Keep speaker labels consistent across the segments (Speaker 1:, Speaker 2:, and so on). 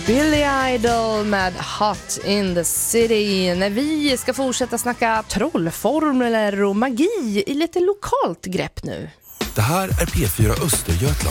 Speaker 1: Billy Idol med Hot in the City. När vi ska fortsätta snacka trollformler och magi i lite lokalt grepp nu.
Speaker 2: Det här är P4 Östergötland.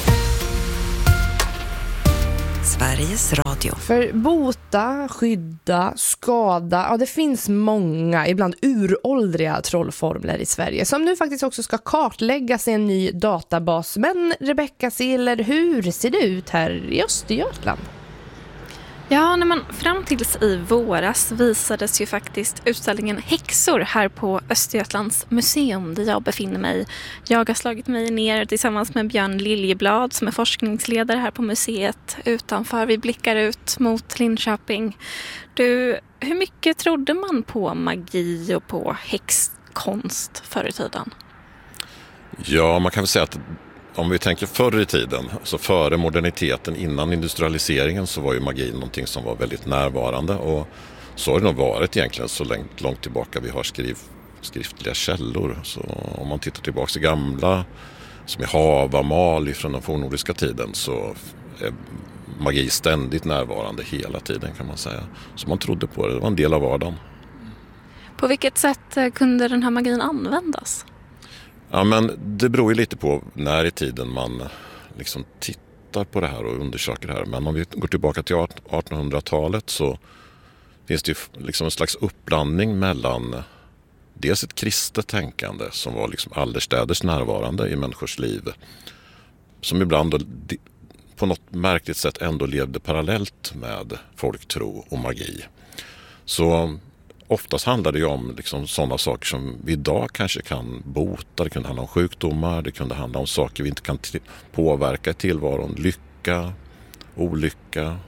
Speaker 3: Sveriges Radio.
Speaker 1: För bota, skydda, skada, ja det finns många, ibland uråldriga trollformler i Sverige som nu faktiskt också ska kartläggas i en ny databas. Men Rebecca Seeler, hur ser det ut här i Östergötland?
Speaker 4: Ja, när man fram tills i våras visades ju faktiskt utställningen Häxor här på Östergötlands museum där jag befinner mig. Jag har slagit mig ner tillsammans med Björn Liljeblad som är forskningsledare här på museet utanför. Vi blickar ut mot Linköping. Du, hur mycket trodde man på magi och på häxkonst förr i tiden?
Speaker 5: Ja, man kan väl säga att om vi tänker förr i tiden, så före moderniteten, innan industrialiseringen, så var ju magin någonting som var väldigt närvarande. Och så har det nog varit egentligen så långt tillbaka vi har skriftliga källor. Så om man tittar tillbaka till gamla, som i Havamal från den fornnordiska tiden, så är magi ständigt närvarande hela tiden kan man säga. Så man trodde på det, det var en del av vardagen.
Speaker 4: På vilket sätt kunde den här magin användas?
Speaker 5: Ja, men det beror ju lite på när i tiden man liksom tittar på det här och undersöker det här. Men om vi går tillbaka till 1800-talet så finns det ju liksom en slags uppblandning mellan dels ett kristet tänkande som var liksom allestädes närvarande i människors liv, som ibland då, på något märkligt sätt ändå levde parallellt med folktro och magi. Så oftast handlar det ju om liksom sådana saker som vi idag kanske kan bota. Det kunde handla om sjukdomar, det kunde handla om saker vi inte kan påverka i tillvaron. Lycka, olycka,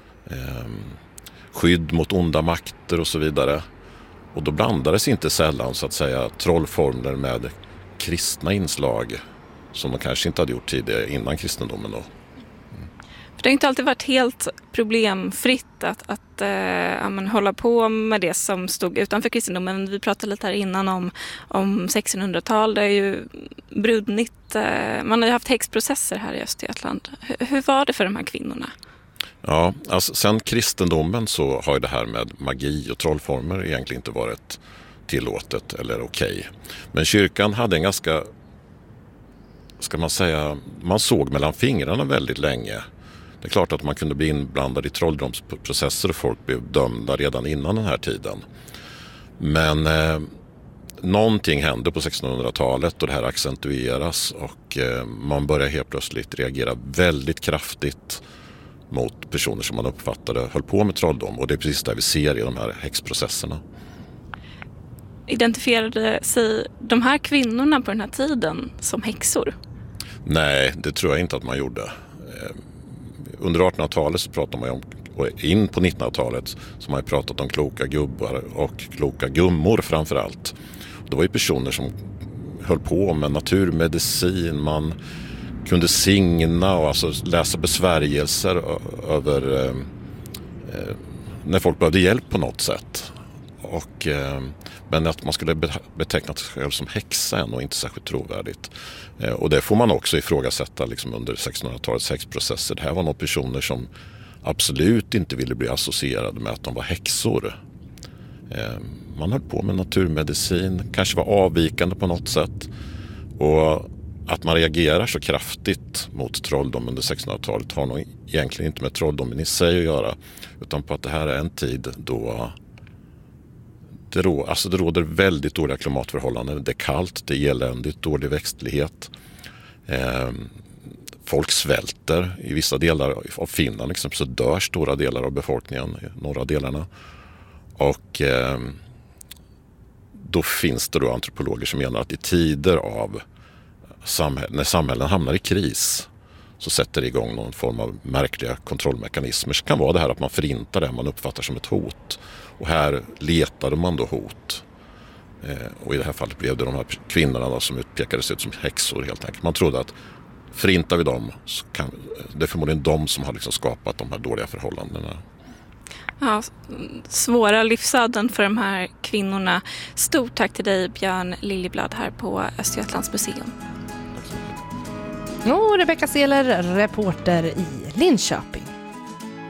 Speaker 5: skydd mot onda makter och så vidare. Och då blandades inte sällan så att säga trollformler med kristna inslag som de kanske inte hade gjort tidigare innan kristendomen då.
Speaker 4: För det har inte alltid varit helt problemfritt att hålla på med det som stod utanför kristendomen. Vi pratade lite här innan om 1600-tal. Det är ju brunnit. Man har ju haft häxprocesser här i Östergötland. Hur var det för de här kvinnorna?
Speaker 5: Ja, alltså sen kristendomen så har ju det här med magi och trollformer egentligen inte varit tillåtet eller okej. Men kyrkan hade en ganska, ska man säga, man såg mellan fingrarna väldigt länge. Det är klart att man kunde bli inblandad i trolldomsprocesser och folk blev dömda redan innan den här tiden. Men någonting hände på 1600-talet och det här accentueras och man börjar helt plötsligt reagera väldigt kraftigt mot personer som man uppfattade höll på med trolldom. Och det är precis det vi ser i de här häxprocesserna.
Speaker 4: Identifierade sig de här kvinnorna på den här tiden som häxor?
Speaker 5: Nej, det tror jag inte att man gjorde. Under 1800-talet så pratar man ju om, och in på 1900-talet så man ju pratat om kloka gubbar och kloka gummor framförallt. Det var ju personer som höll på med naturmedicin, man kunde signa och alltså läsa besvärjelser över när folk behövde hjälp på något sätt. Och, men att man skulle beteckna sig själv som häxa och inte särskilt trovärdigt. Och det får man också ifrågasätta liksom under 1600-talets häxprocesser. Det här var några personer som absolut inte ville bli associerade med att de var häxor. Man höll på med naturmedicin, kanske var avvikande på något sätt. Och att man reagerar så kraftigt mot trolldom under 1600-talet har nog egentligen inte med trolldomen i sig att göra. Utan på att det här är en tid då det råder väldigt dåliga klimatförhållanden. Det är kallt, det är eländigt, dålig växtlighet. Folk svälter. I vissa delar av Finland exempelvis så dör stora delar av befolkningen i norra delarna. Och då finns det då antropologer som menar att i tider av när samhällen hamnar i kris så sätter det igång någon form av märkliga kontrollmekanismer. Så kan vara det här att man förintar det man uppfattar som ett hot. Och här letade man då hot. Och i det här fallet blev det de här kvinnorna då, som utpekades ut som häxor helt enkelt. Man trodde att förintar vi dem så kan det är förmodligen de som har liksom skapat de här dåliga förhållandena.
Speaker 4: Ja, svåra livsöden för de här kvinnorna. Stort tack till dig Björn Liljeblad här på Östergötlands museum.
Speaker 1: Och Rebecca Seeler, reporter i Linköping.